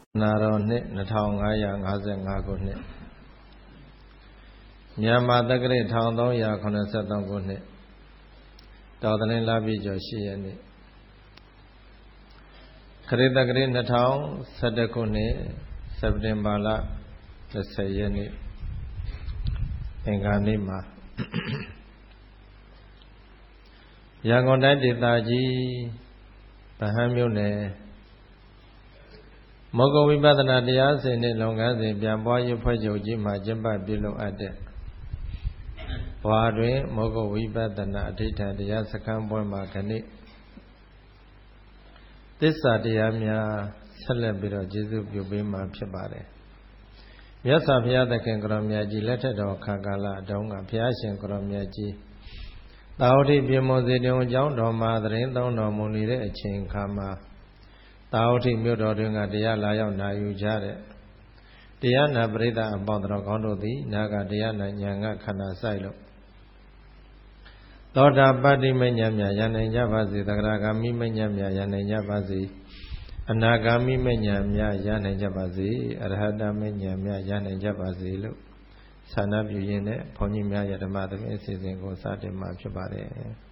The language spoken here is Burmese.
နာတော်နှစ်2555ခုနှစ်မြန်မာတက္ကရာ1383ခုနှစ်တော်သလင်းလပြည့်ကျော်8ရက်နေ့ခရစ်တက္ကရာ2011ခုနှစ်စက်တင်ဘာလ20ရက်နေ့အင်္ဂါနေ့မှာရန်ကုန်တိုင်းဒေသကြီးဗဟန်းမြို့နယ်မောဂဝိပဿနာတရားစင်နှင့်လုပ်ငန်းစဉ်ပြန်ပွားရေးဖွဲ့ချုပ်ကြီးမှကျင်းပပြုလုပ်အပ်တဲ့ဘွာတွင်မောဂဝိပဿနာအဋ္ဌိဌံတရားစခန်းပွဲမှာခဏိသစ္စာတရားများဆက်လက်ပြီးတော့ကျေးဇူးပြုပေးမှာဖြစ်ပါတယ်မြတ်စွာဘုရားသခင်ကိုရောမြတ်ကြီးလက်ထက်တော်ခါကာလအတုန်းကဘုရားရှင်ကိုရောမြတ်ကြီးတာဝတိပြမွန်စေတုံအကြောင်းတော်မှာသတင်းသုံးတော်မူနေတဲ့အချိန်ခါမှာတာဝတိမြို့တော်တွင်ကတရားလာရောက်နာယူကြတဲ့တရားနာပရိသတ်အပေါင်းတော်ကောင်းတို့သည်နာကတရားနာဉာဏ်ကခန္ဓာဆိုင်လို့သောတာပတ္တိမဉ္ဇဉ်များရနိုင်ကြပါစေသဂရဂါမိမဉ္ဇဉ်များရနိုင်ကြပါစေအနာဂါမိမဉ္ဇဉ်များရနိုင်ကြပါစေအရဟတမဉ္ဇဉ်များရနိုင်ကြပါစေလို့ဆန္ဒပြုရင်းနဲ့ဘုန်းကြီးများရဲ့ဓမ္မသဖြင့်အစီအစဉ်ကိုစတင်မှာဖြစ်ပါတယ်